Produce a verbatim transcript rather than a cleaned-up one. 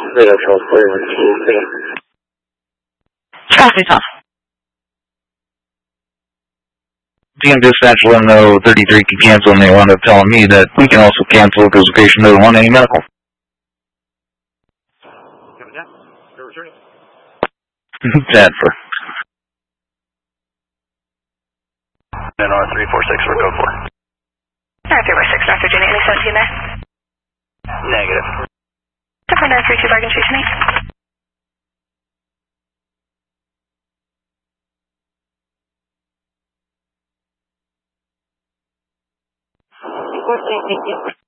Radar Charles forty-one two. Copy, Tom. T M dispatch, let them know thirty-three can cancel, and they wound up telling me that we can also cancel because the patient doesn't want any medical. Denver. N R three four six for code four. N R three four six, North Virginia, any seventeen there? Negative. Different nine three two, bargain chasing eight. Fourteen,